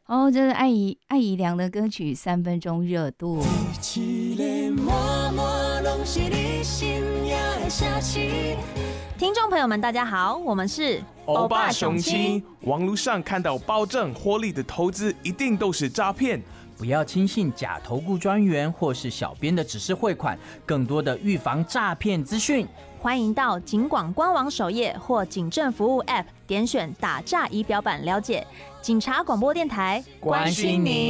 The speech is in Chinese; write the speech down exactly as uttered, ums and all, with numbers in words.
哦，这是艾怡艾怡良的歌曲《三分钟热度》。 听众朋友们，大家好，我们是欧巴雄鸡。网络上看到保证获利的投资，一定都是诈骗。 不要轻信假投顾专员或是小编的指示汇款，更多的预防诈骗资讯， 欢迎到警广官网首页或警政服务 App 点选打诈仪表板了解。警察广播电台关心您。